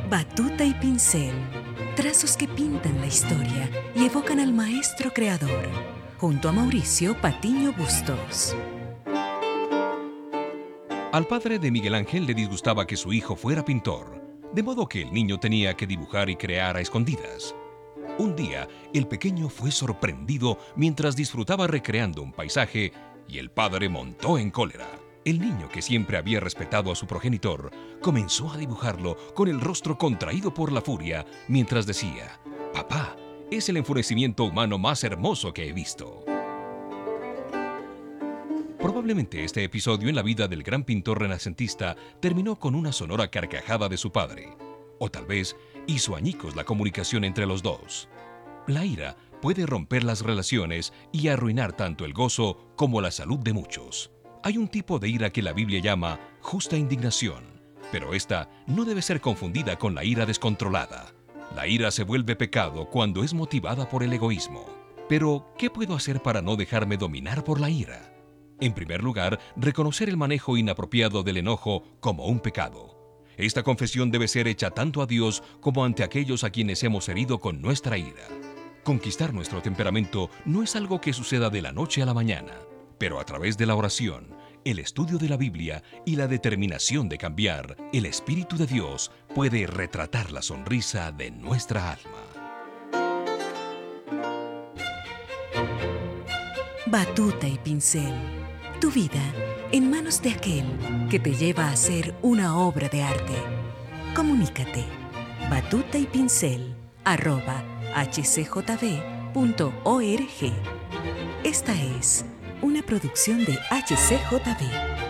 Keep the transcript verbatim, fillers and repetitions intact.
Batuta y pincel, trazos que pintan la historia y evocan al maestro creador, junto a Mauricio Patiño Bustos. Al padre de Miguel Ángel le disgustaba que su hijo fuera pintor, de modo que el niño tenía que dibujar y crear a escondidas. Un día, el pequeño fue sorprendido mientras disfrutaba recreando un paisaje y el padre montó en cólera. El niño, que siempre había respetado a su progenitor, comenzó a dibujarlo con el rostro contraído por la furia mientras decía: «Papá, es el enfurecimiento humano más hermoso que he visto». Probablemente este episodio en la vida del gran pintor renacentista terminó con una sonora carcajada de su padre. O tal vez hizo añicos la comunicación entre los dos. La ira puede romper las relaciones y arruinar tanto el gozo como la salud de muchos. Hay un tipo de ira que la Biblia llama justa indignación, pero esta no debe ser confundida con la ira descontrolada. La ira se vuelve pecado cuando es motivada por el egoísmo. Pero, ¿qué puedo hacer para no dejarme dominar por la ira? En primer lugar, reconocer el manejo inapropiado del enojo como un pecado. Esta confesión debe ser hecha tanto a Dios como ante aquellos a quienes hemos herido con nuestra ira. Conquistar nuestro temperamento no es algo que suceda de la noche a la mañana, pero a través de la oración, el estudio de la Biblia y la determinación de cambiar, el Espíritu de Dios puede retratar la sonrisa de nuestra alma. Batuta y pincel, tu vida en manos de aquel que te lleva a hacer una obra de arte. Comunícate. Batuta y pincel arroba h c j b punto org. Esta es una producción de H C J B.